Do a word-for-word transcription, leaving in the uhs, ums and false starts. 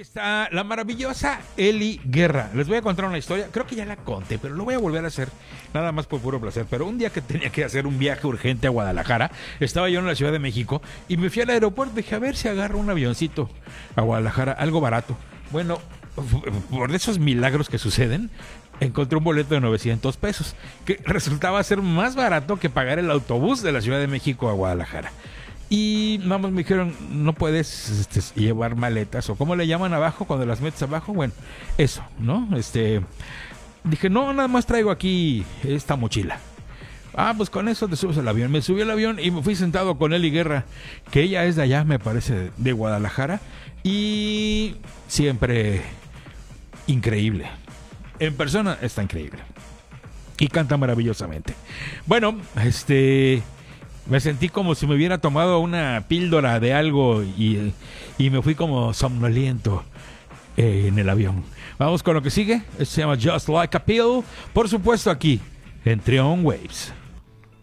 está la maravillosa Eli Guerra. Les voy a contar una historia, creo que ya la conté, pero lo voy a volver a hacer, nada más por puro placer. Pero un día que tenía que hacer un viaje urgente a Guadalajara, estaba yo en la Ciudad de México y me fui al aeropuerto. Dije, a ver si agarro un avioncito a Guadalajara, algo barato. Bueno, por esos milagros que suceden, encontré un boleto de novecientos pesos, que resultaba ser más barato que pagar el autobús de la Ciudad de México a Guadalajara. Y vamos, me dijeron, no puedes este, llevar maletas, o ¿cómo le llaman abajo cuando las metes abajo? Bueno, eso, ¿no? Este, dije, no, nada más traigo aquí esta mochila. Ah, pues con eso te subes al avión. Me subí al avión y me fui sentado con Eli Guerra, que ella es de allá, me parece, de Guadalajara, y siempre increíble. En persona está increíble y canta maravillosamente. Bueno, este... me sentí como si me hubiera tomado una píldora de algo y, y me fui como somnoliento eh, en el avión. Vamos con lo que sigue. Esto se llama Just Like a Pill. Por supuesto aquí en Trion Waves.